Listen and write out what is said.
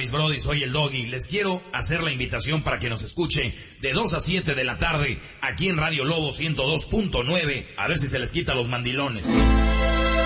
mis brodis? Soy el Doggy. Les quiero hacer la invitación para que nos escuche de 2 a 7 de la tarde aquí en Radio Lobo 102.9. A ver si se les quita los mandilones.